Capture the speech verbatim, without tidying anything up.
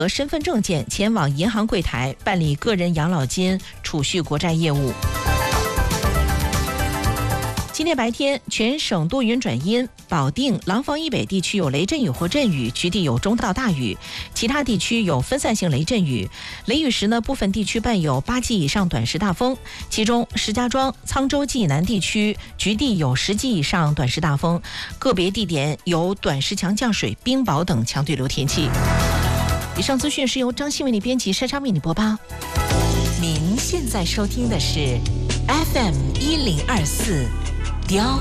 和身份证件前往银行柜台办理个人养老金储蓄国债业务。今天白天，全省多云转阴，保定、廊坊以北地区有雷阵雨或阵雨，局地有中到大雨，其他地区有分散性雷阵雨。雷雨时呢，部分地区伴有八级以上短时大风，其中石家庄、沧州济南地区局地有十级以上短时大风，个别地点有短时强降水、冰雹等强对流天气。以上资讯是由张新为你编辑，珊莎为你播报。 您现在收听的是 F M 一零二四。